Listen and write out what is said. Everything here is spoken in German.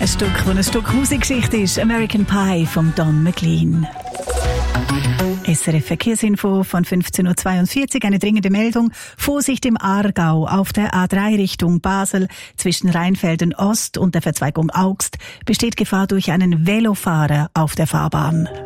Ein Stück, das ein Stück Musikgeschichte ist. American Pie von Don McLean. SRF Verkehrsinfo von 15.42 Uhr. Eine dringende Meldung. Vorsicht im Aargau auf der A3 Richtung Basel zwischen Rheinfelden Ost und der Verzweigung Augst besteht Gefahr durch einen Velofahrer auf der Fahrbahn.